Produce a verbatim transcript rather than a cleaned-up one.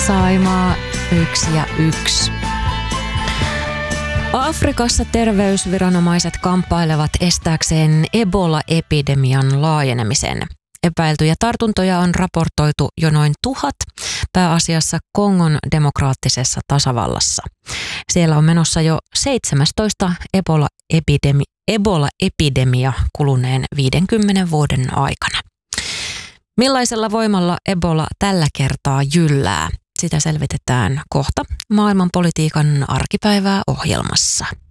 Saimaa yksi ja yksi. Afrikassa terveysviranomaiset kamppailevat estääkseen Ebola-epidemian laajenemisen. Epäiltyjä tartuntoja on raportoitu jo noin tuhat, pääasiassa Kongon demokraattisessa tasavallassa. Siellä on menossa jo seitsemästoista Ebola-epidemi, Ebola-epidemia kuluneen viidenkymmenen vuoden aikana. Millaisella voimalla Ebola tällä kertaa jyllää? Sitä selvitetään kohta maailmanpolitiikan arkipäivää ohjelmassa.